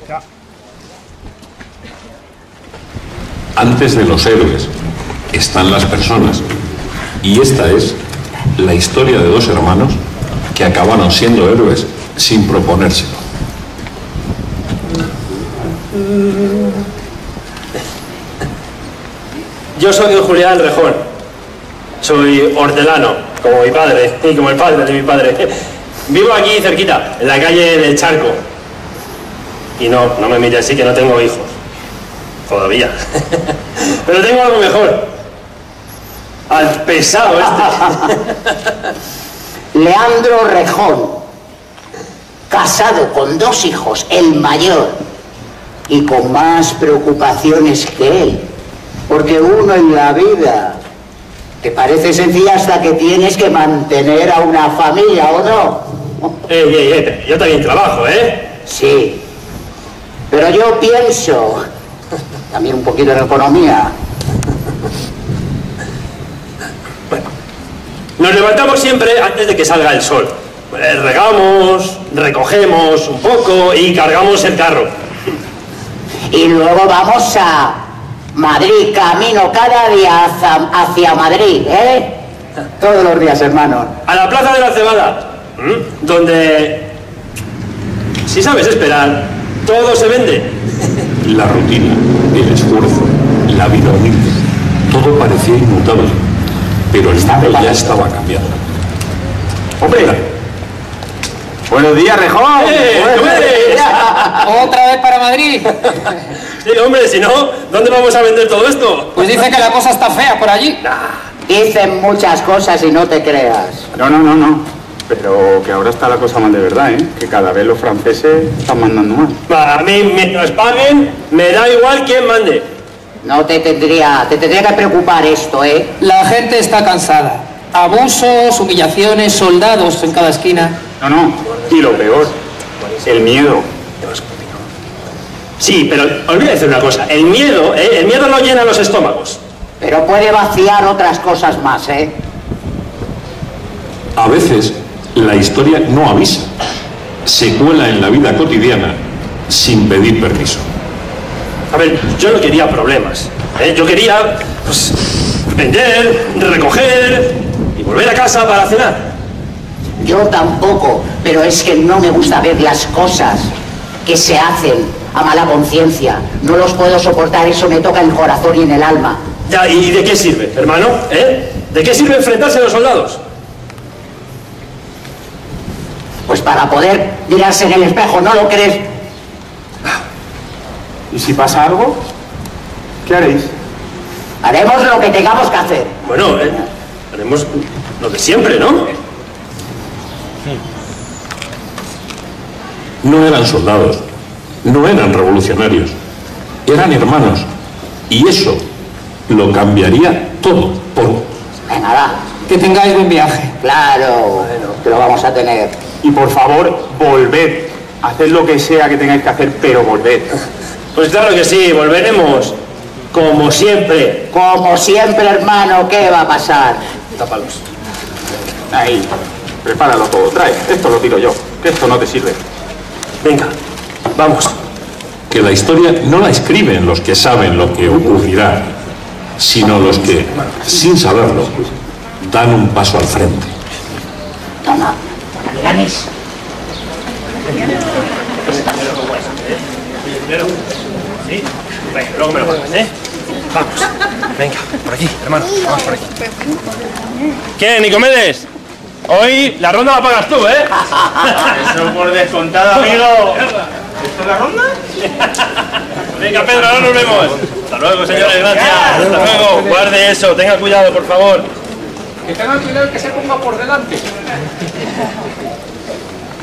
Antes de los héroes están las personas. Y esta es la historia de dos hermanos que acabaron siendo héroes sin proponérselo. Yo soy Julián Rejón. Soy hortelano, como mi padre, y como el padre de mi padre. Vivo aquí cerquita, en la calle del Charco. Y no me mire así que no tengo hijos. Todavía. Pero tengo algo mejor. Al pesado Leandro Rejón, casado con 2 hijos, el mayor, y con más preocupaciones que él. Porque uno en la vida te parece sencilla hasta que tienes que mantener a una familia, ¿o no? Yo también trabajo, ¿eh? Sí. Pero yo pienso también un poquito en economía. Bueno, nos levantamos siempre antes de que salga el sol. Regamos, recogemos un poco y cargamos el carro. Y luego vamos a Madrid, camino cada día hacia Madrid, ¿eh? Todos los días, hermano. A la Plaza de la Cebada, donde, si sabes esperar, todo se vende. La rutina, el esfuerzo, la vida humilde, todo parecía inmutable, pero el mundo ya estaba cambiando. ¡Hombre! ¡Buenos días, Rejón! ¿Otra vez para Madrid? Sí, hombre, si no, ¿dónde vamos a vender todo esto? Pues dice que la cosa está fea por allí. Dicen muchas cosas y no te creas. No. Pero que ahora está la cosa mal de verdad, ¿eh? Que cada vez los franceses están mandando más. A mí, mientras paguen, me da igual quién mande. No te tendría que preocupar esto, ¿eh? La gente está cansada. Abusos, humillaciones, soldados en cada esquina. No. Y lo peor, el miedo. Sí, pero olvídate una cosa. El miedo no llena los estómagos. Pero puede vaciar otras cosas más, ¿eh? A veces, la historia no avisa. Se cuela en la vida cotidiana sin pedir permiso. A ver, yo no quería problemas. Yo quería, pues, vender, recoger y volver a casa para cenar. Yo tampoco, pero es que no me gusta ver las cosas que se hacen a mala conciencia. No los puedo soportar, eso me toca en el corazón y en el alma. Ya, ¿y de qué sirve, hermano? ¿De qué sirve enfrentarse a los soldados? Pues para poder mirarse en el espejo, ¿no lo crees? ¿Y si pasa algo? ¿Qué haréis? Haremos lo que tengamos que hacer. Bueno, haremos lo de siempre, ¿no? No eran soldados, no eran revolucionarios, eran hermanos. Y eso lo cambiaría todo por... Venga, va. Que tengáis buen viaje. Claro, que lo vamos a tener. Y por favor, volved. Haced lo que sea que tengáis que hacer, pero volved. Pues claro que sí, volveremos. Como siempre. Como siempre, hermano, ¿qué va a pasar? Tápalos. Ahí, prepáralo todo. Trae, esto lo tiro yo, que esto no te sirve. Venga, vamos. Que la historia no la escriben los que saben lo que ocurrirá, sino los que, sin saberlo, dan un paso al frente. Toma, Milanes. ¿Sí? Venga, luego me lo pagas, ¿eh? Vamos. Venga, por aquí, hermano. Vamos por aquí. ¿Qué, Nicomedes? Hoy la ronda la pagas tú, ¿eh? Eso por descontado, amigo. ¿Esto es la ronda? Venga, Pedro, ahora nos vemos. Hasta luego, señores, gracias. Hasta luego. Guarde eso, tenga cuidado, por favor. Que tengan cuidado que se ponga por delante.